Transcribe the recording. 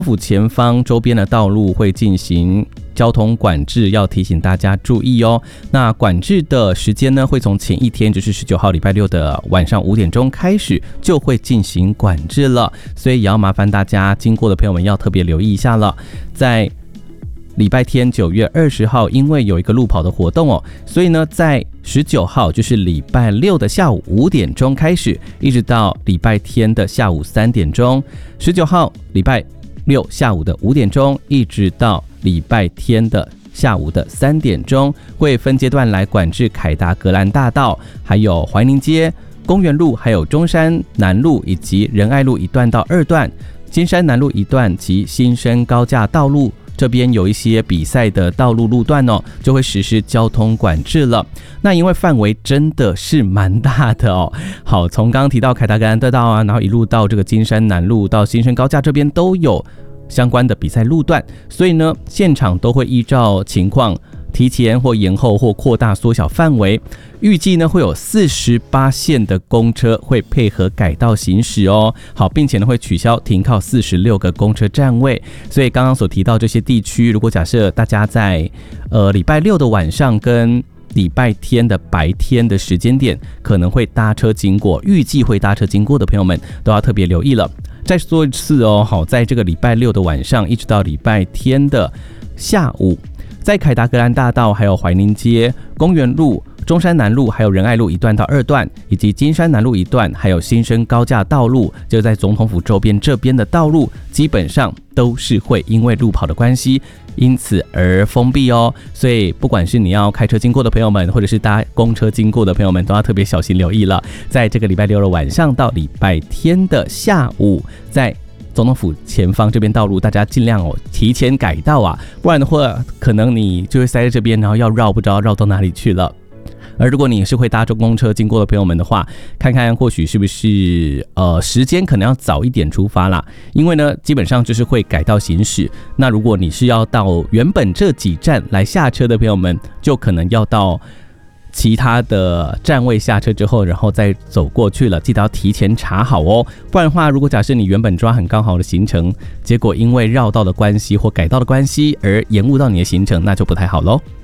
府前方周边的道路会进行交通管制，要提醒大家注意哦。那管制的时间呢，会从前一天，就是19号礼拜六的晚上5点钟开始，就会进行管制了。所以也要麻烦大家经过的朋友们要特别留意一下了。在礼拜天9月20号，因为有一个路跑的活动哦，所以呢，在19号就是礼拜六的下午5点钟开始，一直到礼拜天的下午3点钟。19号礼拜六下午的5点钟，一直到礼拜天的下午的3点钟，会分阶段来管制凯达格兰大道、还有怀宁街、公园路、还有中山南路以及仁爱路1段到2段、金山南路1段及新生高架道路。这边有一些比赛的道路路段哦，就会实施交通管制了。那因为范围真的是蛮大的哦。好，从刚刚提到凯达格兰大道啊，然后一路到这个金山南路到新生高架这边都有相关的比赛路段，所以呢，现场都会依照情况提前或延后或扩大缩小范围。预计呢会有48线的公车会配合改道行驶哦。好，并且呢会取消停靠46个公车站位。所以刚刚所提到这些地区，如果假设大家在礼拜六的晚上跟礼拜天的白天的时间点可能会搭车经过，预计会搭车经过的朋友们都要特别留意了。再说一次哦，好，在这个礼拜六的晚上一直到礼拜天的下午，在凯达格兰大道、还有怀宁街、公园路、中山南路、还有仁爱路1段到2段，以及金山南路1段，还有新生高架道路，就在总统府周边这边的道路，基本上都是会因为路跑的关系，因此而封闭哦。所以不管是你要开车经过的朋友们，或者是搭公车经过的朋友们，都要特别小心留意了。在这个礼拜六的晚上到礼拜天的下午，在总统府前方这边道路，大家尽量提前改道啊，不然的话，可能你就会塞在这边，然后要绕不知道绕到哪里去了。而如果你是会搭中公车经过的朋友们的话，看看或许是不是时间可能要早一点出发啦，因为呢基本上就是会改道行驶。那如果你是要到原本这几站来下车的朋友们，就可能要到其他的站位下车之后，然后再走过去了，记得要提前查好哦。不然的话，如果假设你原本抓很刚好的行程，结果因为绕道的关系或改道的关系而延误到你的行程，那就不太好咯。